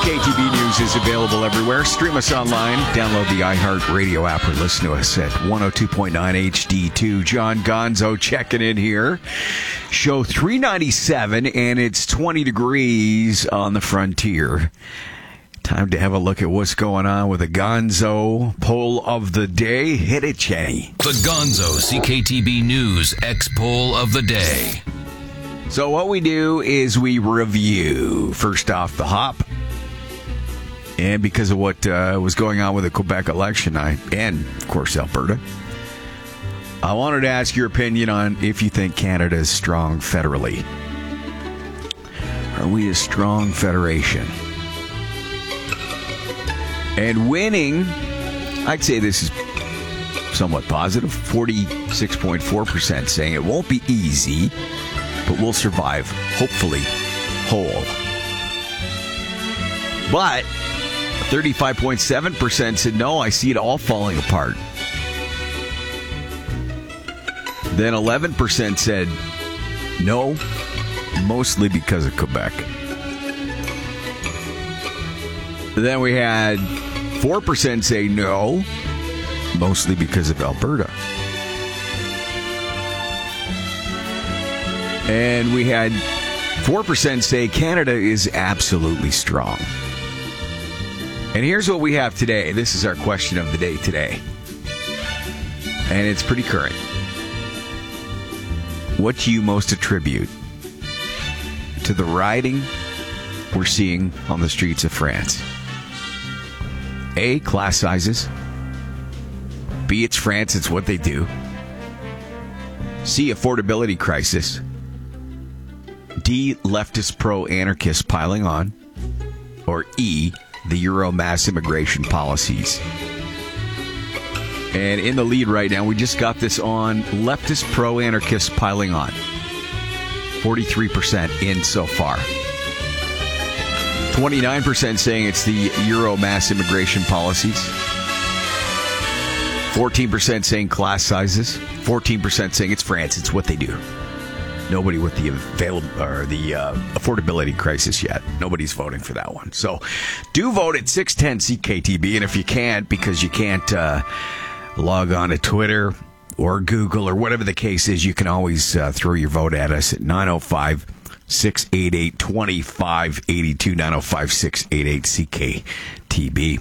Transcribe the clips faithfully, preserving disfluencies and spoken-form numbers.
K T B News is available everywhere. Stream us online. Download the iHeartRadio app or listen to us at one oh two point nine H D two. John Gonzo checking in here. Show three ninety-seven, and it's twenty degrees on the frontier. Time to have a look at what's going on with the Gonzo poll of the day. Hit it, Jenny. The Gonzo C K T B News X poll of the day. So what we do is we review, first off, the hop. And because of what uh, was going on with the Quebec election, I, and, of course, Alberta, I wanted to ask your opinion on if you think Canada is strong federally. Are we a strong federation? And winning, I'd say this is somewhat positive. forty-six point four percent saying it won't be easy, but we'll survive, hopefully, whole. But thirty-five point seven percent said, no, I see it all falling apart. Then eleven percent said, no, mostly because of Quebec. Then we had four percent say no, mostly because of Alberta. And we had four percent say Canada is absolutely strong. And here's what we have today. This is our question of the day today. And it's pretty current. What do you most attribute to the rioting we're seeing on the streets of France? A, class sizes. B, it's France, it's what they do. C, affordability crisis. D, leftist pro-anarchists piling on. Or E, the Euro mass immigration policies. And in the lead right now, we just got this on leftist pro-anarchists piling on. forty-three percent in so far. twenty-nine percent saying it's the Euro mass immigration policies. fourteen percent saying class sizes. fourteen percent saying it's France, it's what they do. Nobody with the available or the uh, affordability crisis yet. Nobody's voting for that one. So do vote at six ten C K T B. And if you can't, because you can't uh, log on to Twitter or Google or whatever the case is, you can always uh, throw your vote at us at nine oh five, six eight eight, two five eight two, nine oh five, six eight eight C K T B.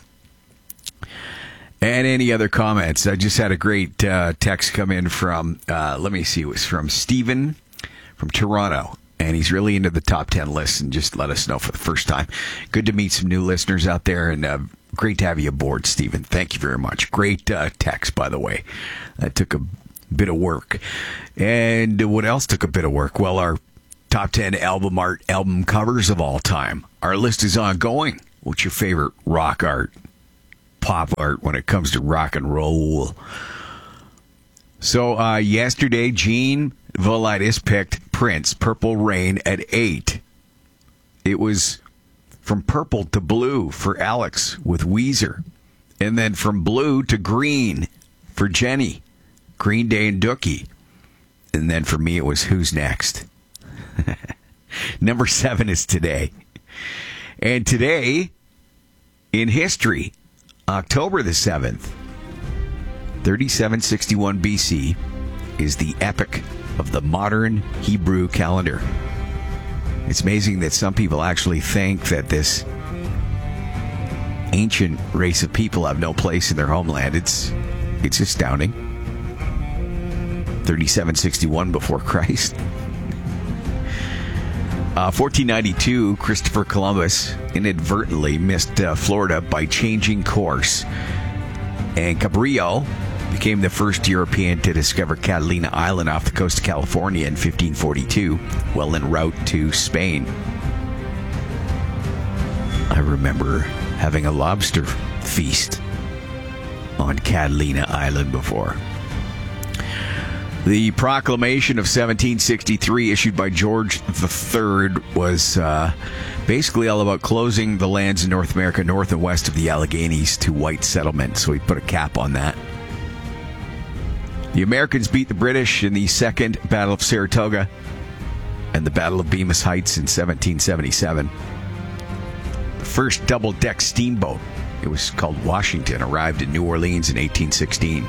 And any other comments? I just had a great uh, text come in from, uh, let me see, it was from Stephen from Toronto, and he's really into the top ten lists and just let us know for the first time. Good to meet some new listeners out there, and uh, great to have you aboard, Stephen. Thank you very much. Great uh, text, by the way. That took a bit of work. And what else took a bit of work? Well, our top ten album art album covers of all time. Our list is ongoing. What's your favorite rock art, pop art when it comes to rock and roll? So uh, yesterday, Gene Volitis picked Prince, Purple Rain at eight. It was from purple to blue for Alex with Weezer. And then from blue to green for Jenny, Green Day and Dookie. And then for me, it was Who's Next? Number seven is Today. And today, in history, October the seventh, thirty-seven sixty-one B C, is the epoch of the modern Hebrew calendar. It's amazing that some people actually think that this ancient race of people have no place in their homeland. It's it's astounding. thirty-seven sixty-one before Christ. Uh, fourteen ninety-two, Christopher Columbus inadvertently missed uh, Florida by changing course. And Cabrillo became the first European to discover Catalina Island off the coast of California in fifteen forty-two, while en route to Spain. I remember having a lobster feast on Catalina Island before. The proclamation of seventeen sixty-three, issued by George the Third, was uh, basically all about closing the lands in North America north and west of the Alleghenies to white settlement. So he put a cap on that. The Americans beat the British in the Second Battle of Saratoga and the Battle of Bemis Heights in seventeen seventy-seven. The first double-deck steamboat, it was called Washington, arrived in New Orleans in eighteen sixteen.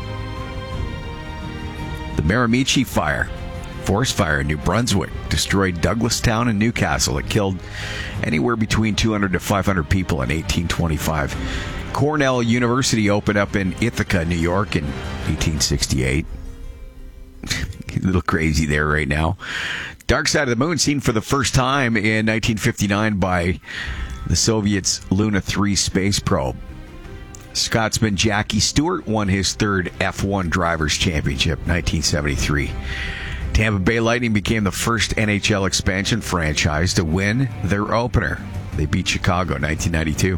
The Miramichi Fire, forest fire in New Brunswick, destroyed Douglastown and Newcastle. It killed anywhere between two hundred to five hundred people in eighteen twenty-five. Cornell University opened up in Ithaca, New York in eighteen sixty-eight. A little crazy there right now. Dark Side of the Moon seen for the first time in nineteen fifty-nine by the Soviets' Luna three space probe. Scotsman Jackie Stewart won his third F one Drivers' Championship, nineteen seventy-three. Tampa Bay Lightning became the first N H L expansion franchise to win their opener. They beat Chicago, nineteen ninety-two.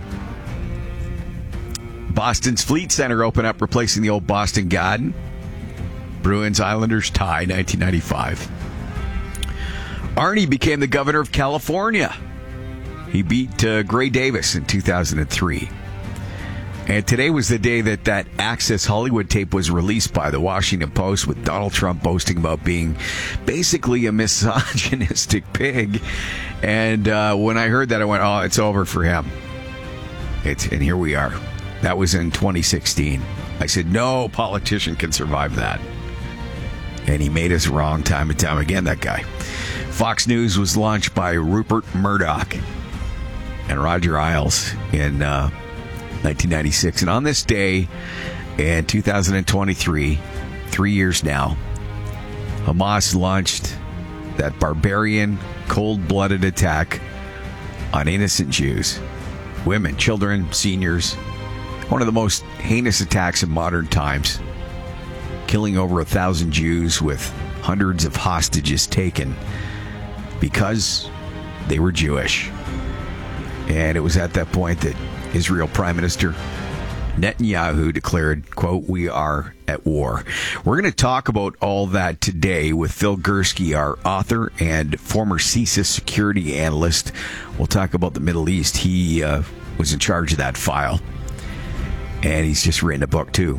Boston's Fleet Center opened up, replacing the old Boston Garden. Bruins Islanders tie, nineteen ninety-five. Arnie became the governor of California. He beat uh, Gray Davis in two thousand three. And today was the day that that Access Hollywood tape was released by the Washington Post, with Donald Trump boasting about being basically a misogynistic pig. And uh, when I heard that, I went, oh, it's over for him. It's, and here we are. That was in twenty sixteen. I said, no politician can survive that. And he made us wrong time and time again, that guy. Fox News was launched by Rupert Murdoch and Roger Ailes in uh, nineteen ninety-six. And on this day in two thousand twenty-three, three years now, Hamas launched that barbarian, cold-blooded attack on innocent Jews, women, children, seniors. One of the most heinous attacks in modern times, killing over a thousand Jews with hundreds of hostages taken because they were Jewish. And it was at that point that Israel Prime Minister Netanyahu declared, quote, "We are at war." We're going to talk about all that today with Phil Gursky, our author and former C S I S security analyst. We'll talk about the Middle East. He uh, was in charge of that file. And he's just written a book, too.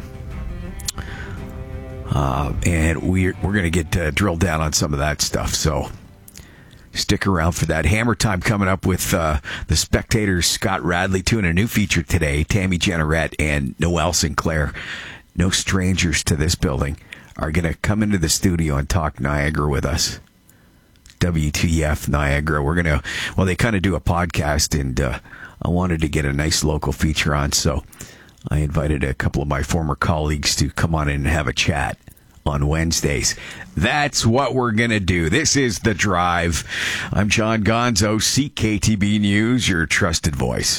Uh, and we're, we're going to get uh, drilled down on some of that stuff. So stick around for that. Hammer Time coming up with uh, the Spectator's Scott Radley, too, in a new feature today. Tammy Jenneret and Noel Sinclair, no strangers to this building, are going to come into the studio and talk Niagara with us. W T F Niagara. We're going to, well, they kind of do a podcast, and uh, I wanted to get a nice local feature on, so I invited a couple of my former colleagues to come on in and have a chat on Wednesdays. That's what we're going to do. This is The Drive. I'm John Gonzo, C K T B News, your trusted voice.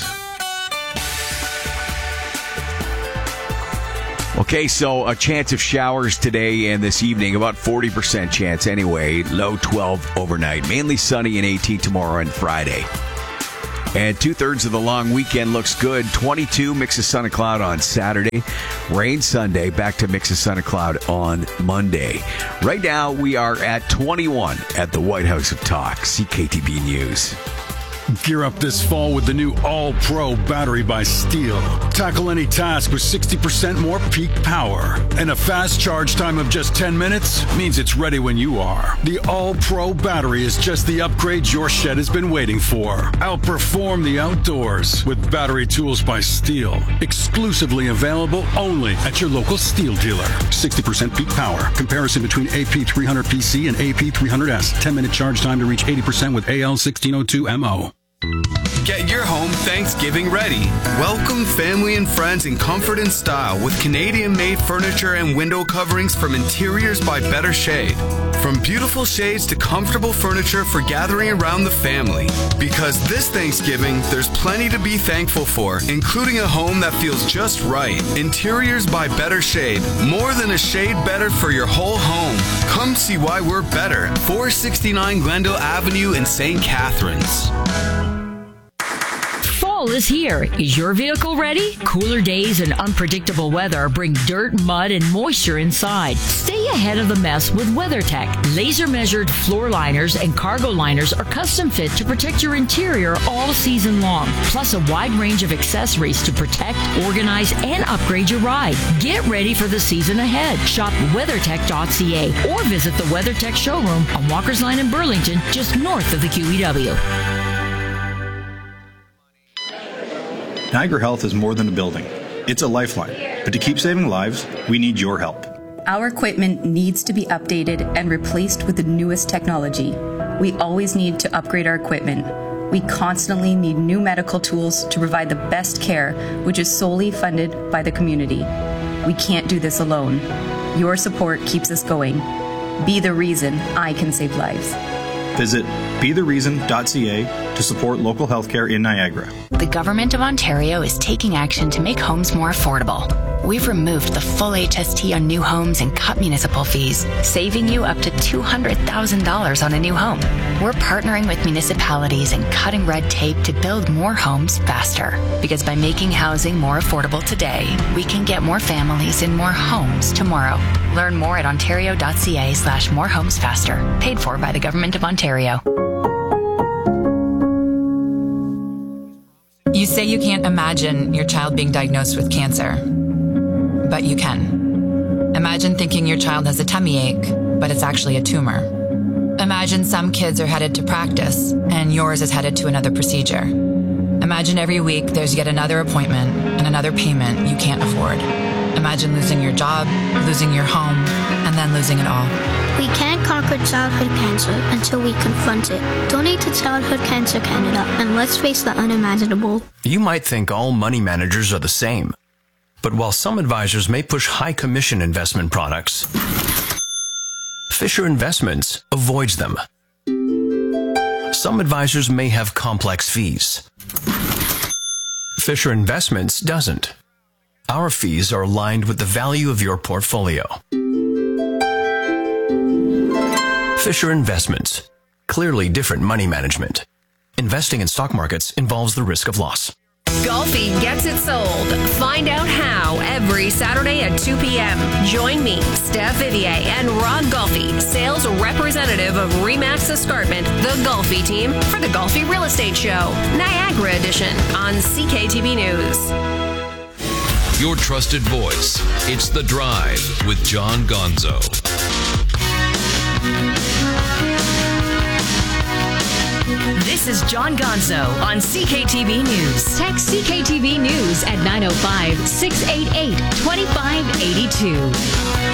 Okay, so a chance of showers today and this evening, about forty percent chance anyway, low twelve overnight. Mainly sunny and eighteen tomorrow and Friday. And two-thirds of the long weekend looks good. twenty-two, mix of sun and cloud on Saturday. Rain Sunday, back to mix of sun and cloud on Monday. Right now, we are at twenty-one at the White House of Talk, C K T B News. Gear up this fall with the new All-Pro battery by Steel. Tackle any task with sixty percent more peak power. And a fast charge time of just ten minutes means it's ready when you are. The All-Pro battery is just the upgrade your shed has been waiting for. Outperform the outdoors with battery tools by Steel. Exclusively available only at your local Steel dealer. sixty percent peak power. Comparison between A P three hundred P C and A P three hundred S. ten minute charge time to reach eighty percent with A L sixteen oh two M O. Get your home Thanksgiving ready. Welcome family and friends in comfort and style with Canadian-made furniture and window coverings from Interiors by Better Shade. From beautiful shades to comfortable furniture for gathering around the family. Because this Thanksgiving, there's plenty to be thankful for, including a home that feels just right. Interiors by Better Shade. More than a shade better for your whole home. Come see why we're better. four sixty-nine Glendale Avenue in Saint Catharines. Fall is here. Is your vehicle ready? Cooler days and unpredictable weather bring dirt, mud, and moisture inside. Stay ahead of the mess with WeatherTech. Laser-measured floor liners and cargo liners are custom fit to protect your interior all season long. Plus a wide range of accessories to protect, organize, and upgrade your ride. Get ready for the season ahead. Shop weathertech dot c a or visit the WeatherTech showroom on Walker's Line in Burlington, just north of the Q E W. Niagara Health is more than a building. It's a lifeline. But to keep saving lives, we need your help. Our equipment needs to be updated and replaced with the newest technology. We always need to upgrade our equipment. We constantly need new medical tools to provide the best care, which is solely funded by the community. We can't do this alone. Your support keeps us going. Be the reason I can save lives. Visit be the reason dot c a to support local healthcare in Niagara. The Government of Ontario is taking action to make homes more affordable. We've removed the full H S T on new homes and cut municipal fees, saving you up to two hundred thousand dollars on a new home. We're partnering with municipalities and cutting red tape to build more homes faster. Because by making housing more affordable today, we can get more families in more homes tomorrow. Learn more at ontario.ca slash more homes faster. Paid for by the Government of Ontario. You say you can't imagine your child being diagnosed with cancer, but you can. Imagine thinking your child has a tummy ache, but it's actually a tumor. Imagine some kids are headed to practice, and yours is headed to another procedure. Imagine every week there's yet another appointment and another payment you can't afford. Imagine losing your job, losing your home, and then losing it all. We can't conquer childhood cancer until we confront it. Donate to Childhood Cancer Canada, and let's face the unimaginable. You might think all money managers are the same. But while some advisors may push high commission investment products, Fisher Investments avoids them. Some advisors may have complex fees. Fisher Investments doesn't. Our fees are aligned with the value of your portfolio. Fisher Investments. Clearly different money management. Investing in stock markets involves the risk of loss. Golfi gets it sold. Find out how every Saturday at two p.m. Join me, Steph Vivier, and Rod Golfi, sales representative of Remax Escarpment, the Golfi team, for the Golfi Real Estate Show, Niagara Edition, on C K T V News. Your trusted voice. It's The Drive with John Gonzo. This is John Gonzo on C K T V News. Text C K T V News at nine oh five, six eight eight, two five eight two.